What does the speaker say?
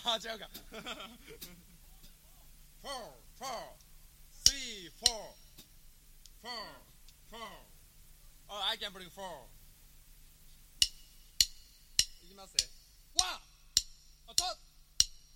違うか。4 4 3 4 4 4. Oh, I can bring 4.